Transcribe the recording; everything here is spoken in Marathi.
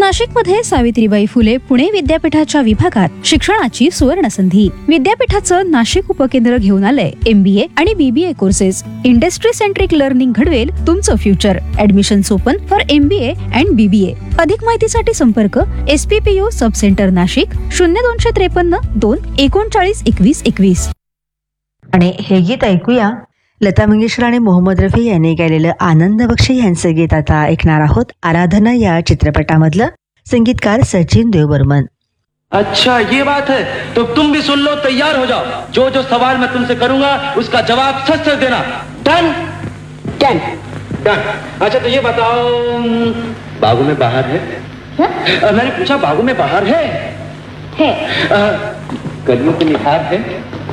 नाशिकमध्ये सावित्रीबाई फुले पुणे विद्यापीठाच्या विभागात शिक्षणाची सुवर्ण संधी. विद्यापीठाचं नाशिक उपकेंद्र घेऊन आलंय MBA आणि BBA courses. Industry centric learning घडवेल तुमचं future. Admissions open for MBA and BBA. अधिक माहितीसाठी संपर्क SPPU सब सेंटर नाशिक 0253 2 39 21 21. आणि हे गीत ऐकूया. लता मंगेशकर आणि मोहम्मद रफी यांनी गायलेलं आनंद बक्षी यांचं गीत आता ऐकणार आहोत. आराधना या चित्रपटामधलं. संगीतकार सचिन देवबर्मन. अच्छा ये बात है, तो तुम भी सुन लो, तैयार हो जाओ. जो जो सवाल मैं तुमसे करूंगा उसका जवाब सच सच देना. Done done done. अच्छा तो ये बताओ, बागों में बाहर है? मैंने पूछा बागों में बाहर है? कलियों पे निखार है?